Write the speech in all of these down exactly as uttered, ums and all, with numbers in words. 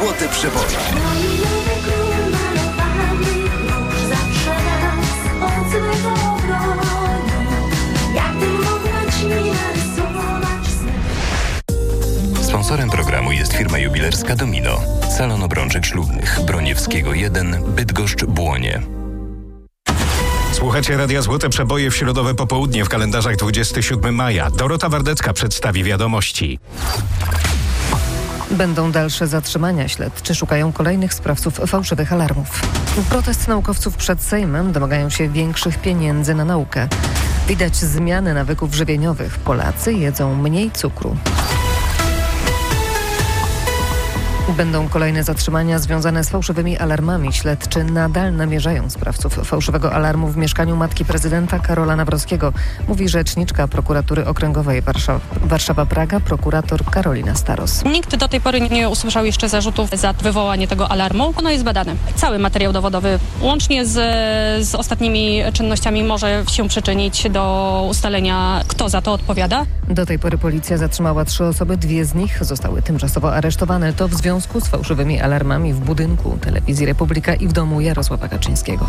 Złote Przeboje. Sponsorem programu jest firma jubilerska Domino. Salon obrączek ślubnych. Broniewskiego jeden, Bydgoszcz, Błonie. Słuchacie Radia Złote Przeboje w środowe popołudnie w kalendarzach dwudziestego siódmego maja. Dorota Wardecka przedstawi wiadomości. Będą dalsze zatrzymania. Śledczy szukają kolejnych sprawców fałszywych alarmów. Protest naukowców przed Sejmem domagają się większych pieniędzy na naukę. Widać zmiany nawyków żywieniowych. Polacy jedzą mniej cukru. Będą kolejne zatrzymania związane z fałszywymi alarmami. Śledczy nadal namierzają sprawców fałszywego alarmu w mieszkaniu matki prezydenta Karola Nawrockiego, mówi rzeczniczka prokuratury okręgowej Warszawa, Warszawa-Praga, prokurator Karolina Staros. Nikt do tej pory nie usłyszał jeszcze zarzutów za wywołanie tego alarmu. Ono jest badane. Cały materiał dowodowy, łącznie z, z ostatnimi czynnościami, może się przyczynić do ustalenia, kto za to odpowiada. Do tej pory policja zatrzymała trzy osoby. Dwie z nich zostały tymczasowo aresztowane. To w związku z fałszywymi alarmami w budynku Telewizji Republika i w domu Jarosława Kaczyńskiego.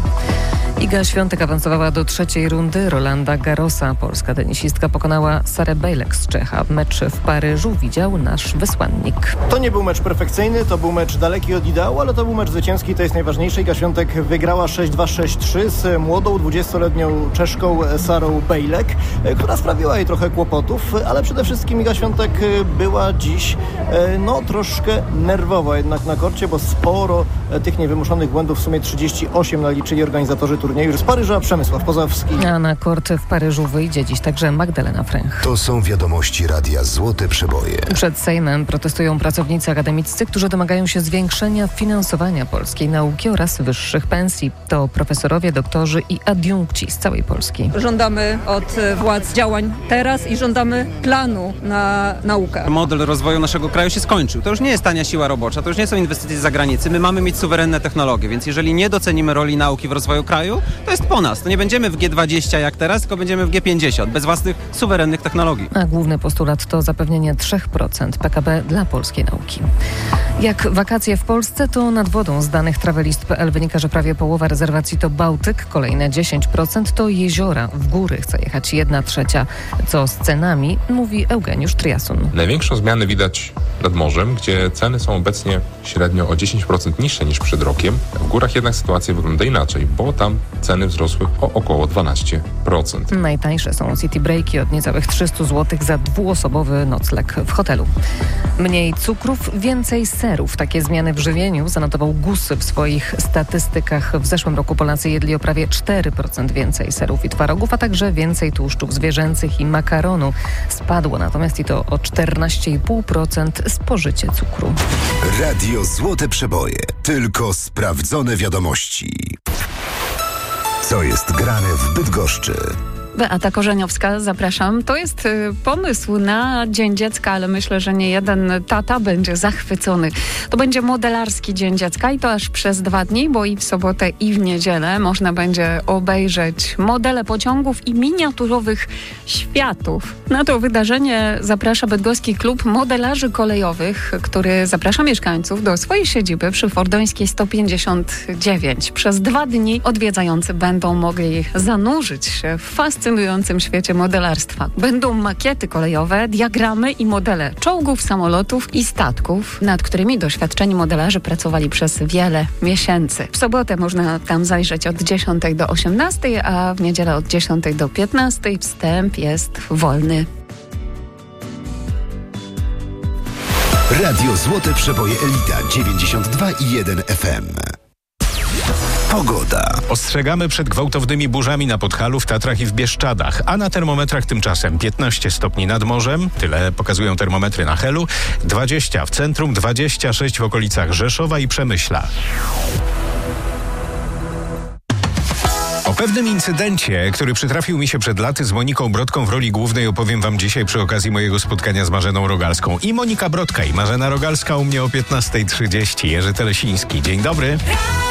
Iga Świątek awansowała do trzeciej rundy. Rolanda Garrosa, polska tenisistka, pokonała Sarę Bejlek z Czecha. Mecz w Paryżu widział nasz wysłannik. To nie był mecz perfekcyjny, to był mecz daleki od ideału, ale to był mecz zwycięski, to jest najważniejsze. Iga Świątek wygrała sześć dwa sześć trzy z młodą dwudziestoletnią Czeszką Sarą Bejlek, która sprawiła jej trochę kłopotów, ale przede wszystkim Iga Świątek była dziś no troszkę nerwowa jednak na korcie, bo sporo tych niewymuszonych błędów, w sumie trzydzieści osiem naliczyli organizatorzy turnieju. Z Paryża Przemysław Pozowski. A na kort w Paryżu wyjdzie dziś także Magdalena Fręch. To są wiadomości Radia Złote Przeboje. Przed Sejmem protestują pracownicy akademiccy, którzy domagają się zwiększenia finansowania polskiej nauki oraz wyższych pensji. To profesorowie, doktorzy i adiunkci z całej Polski. Żądamy od władz działań teraz i żądamy planu na naukę. Model rozwoju naszego kraju się skończył. To już nie jest tania siła robocza, to już nie są inwestycje z zagranicy. My mamy mieć suwerenne technologie, więc jeżeli nie docenimy roli nauki w rozwoju kraju, to jest po nas. To nie będziemy w G dwadzieścia jak teraz, tylko będziemy w G pięćdziesiąt, bez własnych suwerennych technologii. A główny postulat to zapewnienie trzy procent P K B dla polskiej nauki. Jak wakacje w Polsce, to nad wodą. Z danych travelist kropka p l wynika, że prawie połowa rezerwacji to Bałtyk, kolejne dziesięć procent to jeziora. W góry chce jechać jedna trzecia. Co z cenami, mówi Eugeniusz Triasun. Największą zmianę widać nad morzem, gdzie ceny są obecnie średnio o dziesięć procent niższe niż przed rokiem. W górach jednak sytuacja wygląda inaczej, bo tam ceny wzrosły o około dwanaście procent. Najtańsze są city breaki od niecałych trzysta złotych za dwuosobowy nocleg w hotelu. Mniej cukrów, więcej serów. Takie zmiany w żywieniu zanotował G U S w swoich statystykach. W zeszłym roku Polacy jedli o prawie cztery procent więcej serów i twarogów, a także więcej tłuszczów zwierzęcych i makaronu. Spadło natomiast i to o czternaście i pół procent spożycie cukru. Radio Złote Przeboje. Tylko sprawdzone wiadomości. Co jest grane w Bydgoszczy? Beata Korzeniowska, zapraszam. To jest y, pomysł na Dzień Dziecka, ale myślę, że nie jeden tata będzie zachwycony. To będzie modelarski Dzień Dziecka i to aż przez dwa dni, bo i w sobotę, i w niedzielę można będzie obejrzeć modele pociągów i miniaturowych światów. Na to wydarzenie zaprasza Bydgoski Klub Modelarzy Kolejowych, który zaprasza mieszkańców do swojej siedziby przy Fordońskiej sto pięćdziesiąt dziewięć. Przez dwa dni odwiedzający będą mogli zanurzyć się w fascynującym fascynującym świecie modelarstwa. Będą makiety kolejowe, diagramy i modele czołgów, samolotów i statków, nad którymi doświadczeni modelarze pracowali przez wiele miesięcy. W sobotę można tam zajrzeć od dziesiątej do osiemnastej, a w niedzielę od dziesiątej do piętnastej. Wstęp jest wolny. Radio Złote Przeboje Elita dziewięćdziesiąt dwa i jeden F M. Pogoda. Ostrzegamy przed gwałtownymi burzami na Podhalu, w Tatrach i w Bieszczadach, a na termometrach tymczasem piętnaście stopni nad morzem, tyle pokazują termometry na Helu, dwadzieścia w centrum, dwadzieścia sześć w okolicach Rzeszowa i Przemyśla. O pewnym incydencie, który przytrafił mi się przed laty z Moniką Brodką w roli głównej, opowiem wam dzisiaj przy okazji mojego spotkania z Marzeną Rogalską. I Monika Brodka, i Marzena Rogalska u mnie o piętnasta trzydzieści. Jerzy Telesiński. Dzień dobry.